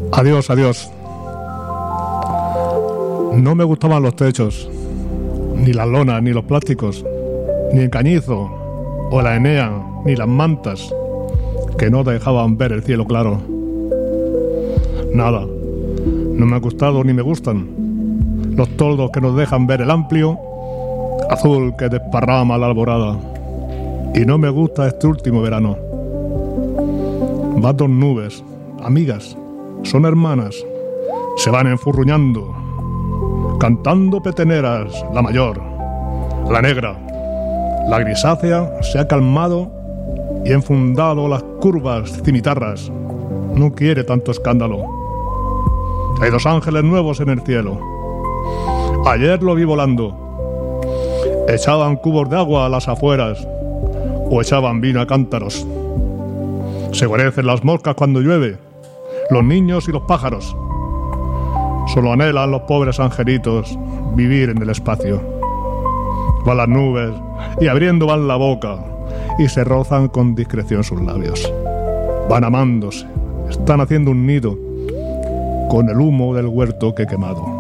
Adiós, adiós. No me gustaban los techos, ni las lonas, ni los plásticos, ni el cañizo, o la Enea, ni las mantas, que no dejaban ver el cielo claro. Nada, no me ha gustado ni me gustan los toldos que nos dejan ver el amplio azul que desparrama la alborada. Y no me gusta este último verano. Van dos nubes, amigas, son hermanas, se van enfurruñando, cantando peteneras, la mayor, la negra, la grisácea se ha calmado y enfundado las curvas cimitarras, no quiere tanto escándalo. Hay dos ángeles nuevos en el cielo. Ayer lo vi volando, echaban cubos de agua a las afueras o echaban vino a cántaros. Se guarecen las moscas cuando llueve, los niños y los pájaros. Solo anhelan los pobres angelitos vivir en el espacio. Van las nubes y abriendo van la boca y se rozan con discreción sus labios. Van amándose, están haciendo un nido con el humo del huerto que he quemado.